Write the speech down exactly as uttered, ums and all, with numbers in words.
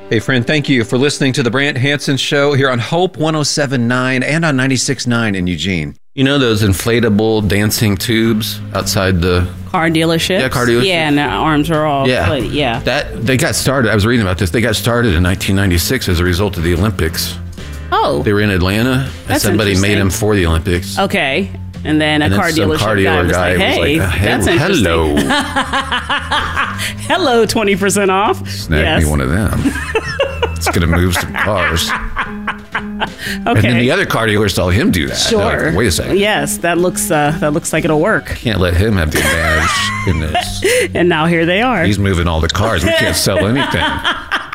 Hey, friend, thank you for listening to the Brant Hansen Show here on Hope one oh seven point nine and on ninety-six point nine in Eugene. You know those inflatable dancing tubes outside the car dealership? Yeah, car dealership. Yeah, and the arms are all yeah. inflated. Yeah. That, they got started. I was reading about this. They got started in nineteen ninety-six as a result of the Olympics. Oh. They were in Atlanta, and That's somebody made interesting. them for the Olympics. Okay. And then a and then car some dealership car guy dealer was guy like, hey, was like, that's interesting. hello. Hello, twenty percent off. Snag yes. me one of them. It's going to move some cars. Okay. And then the other car dealer saw him do that. Sure. Like, wait a second. Yes, that looks uh, that looks like it'll work. Can't let him have the advantage in this. And now here they are. He's moving all the cars. We can't sell anything.